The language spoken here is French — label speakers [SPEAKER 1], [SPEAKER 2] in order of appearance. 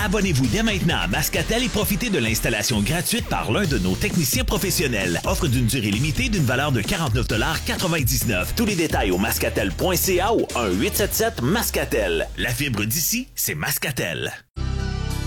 [SPEAKER 1] Abonnez-vous dès maintenant à Mascatel et profitez de l'installation gratuite par l'un de nos techniciens professionnels. Offre d'une durée limitée d'une valeur de 49,99 $. Tous les détails au mascatel.ca ou 1-877-Mascatel. La fibre d'ici, c'est Mascatel.